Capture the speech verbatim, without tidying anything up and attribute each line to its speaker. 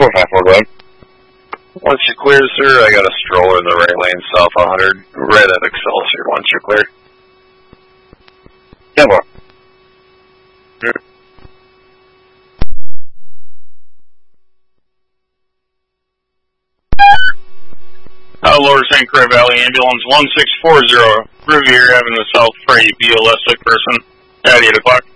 Speaker 1: four five four, go ahead.
Speaker 2: Once you're clear, sir, I got a stroller in the right lane, south one hundred, right at Excelsior, once you're clear.
Speaker 1: ten four.
Speaker 2: Uh, Lower Saint Croix Valley Ambulance one six four zero, Riviera Avenue South, for a B L S sick person at eight o'clock.